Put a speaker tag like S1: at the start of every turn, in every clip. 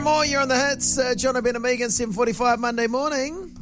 S1: More, you're on the hits. John O'Brien and Megan, 7:45 Monday morning.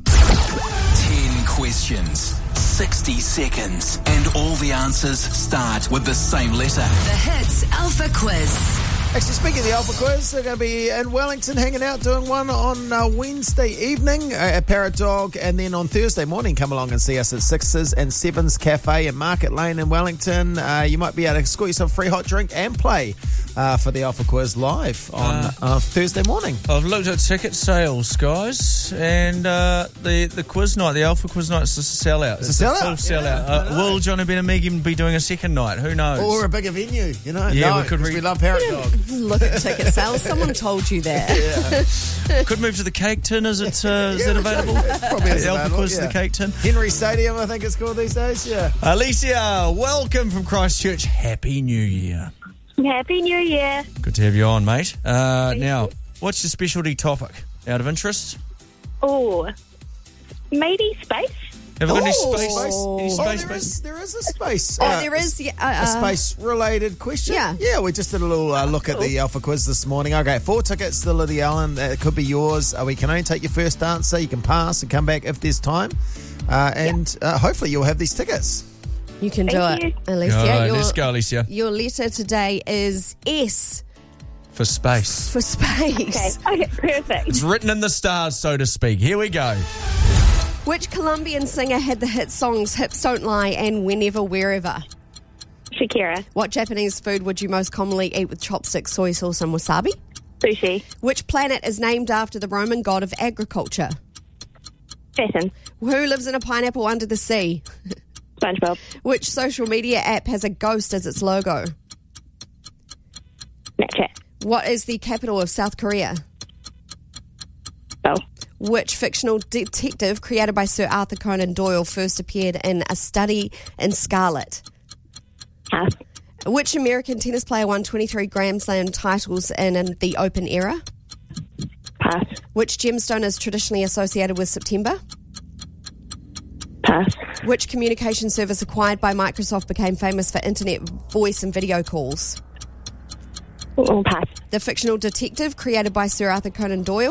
S2: 10 questions, 60 seconds, and all the answers start with the same letter.
S3: The Hits Alpha Quiz.
S1: Actually, speaking of the Alpha Quiz, they're going to be in Wellington hanging out, doing one on Wednesday evening at Parrot Dog, and then on Thursday morning, come along and see us at 6s and 7s Cafe in Market Lane in Wellington. You might be able to score yourself a free hot drink and play for the Alpha Quiz live on Thursday morning.
S4: I've looked at ticket sales, guys, and the quiz night, the Alpha Quiz night, is a sellout.
S1: It's a sellout?
S4: Full sellout. Will John O'Brien and Megan be doing a second night? Who knows?
S1: Or a bigger venue, you know?
S4: Yeah,
S1: no,
S4: we could
S1: we love Parrot Dog.
S5: Look at ticket sales. Someone told you that.
S4: Could move to the Cake Tin. Is it available?
S1: Probably is
S4: The Alpha
S1: available,
S4: Quiz to
S1: yeah.
S4: the Cake Tin.
S1: Henry Stadium, I think it's called these days, yeah.
S4: Alicia, welcome from Christchurch. Happy New Year.
S6: Happy New Year.
S4: Good to have you on, mate. Now, what's your specialty topic? Out of interest?
S6: Oh, maybe space?
S4: Have we got any
S1: Oh,
S4: space? Any space, space?
S1: there is a space.
S5: There is
S1: a space-related question.
S5: Yeah.
S1: We just did a little look at the Alpha Quiz this morning. Okay, 4 tickets to Lily Allen. It could be yours. We can only take your first answer. You can pass and come back if there's time. Hopefully you'll have these tickets.
S5: You can do
S6: Thank
S5: it,
S6: you.
S5: Alicia.
S4: All right,
S5: Your-
S4: let's go, Alicia.
S5: Your letter today is S
S4: For space.
S5: for space.
S6: Okay, perfect.
S4: It's written in the stars, so to speak. Here we go.
S5: Which Colombian singer had the hit songs Hips Don't Lie and Whenever Wherever?
S6: Shakira.
S5: What Japanese food would you most commonly eat with chopsticks, soy sauce and wasabi?
S6: Sushi.
S5: Which planet is named after the Roman god of agriculture?
S6: Saturn.
S5: Who lives in a pineapple under the sea?
S6: SpongeBob.
S5: Which social media app has a ghost as its logo?
S6: Snapchat.
S5: What is the capital of South Korea?
S6: Seoul.
S5: Which fictional detective created by Sir Arthur Conan Doyle first appeared in A Study in Scarlet?
S6: House.
S5: Which American tennis player won 23 Grand Slam titles in the Open era?
S6: Pass.
S5: Which gemstone is traditionally associated with September?
S6: Pass.
S5: Which communication service acquired by Microsoft became famous for internet voice and video calls?
S6: Pass.
S5: The fictional detective created by Sir Arthur Conan Doyle